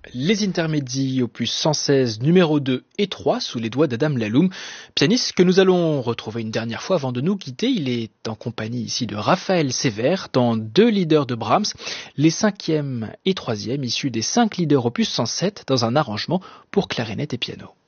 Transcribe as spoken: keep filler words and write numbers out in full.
les intermédiaires opus cent seize numéro deux et trois sous les doigts d'Adam Laloum, pianiste que nous allons retrouver une dernière fois avant de nous quitter. Il est en compagnie ici de Raphaël Sévère dans deux leaders de Brahms, les cinquième et troisième issus des cinq leaders opus cent sept dans un arrangement pour clarinette et piano.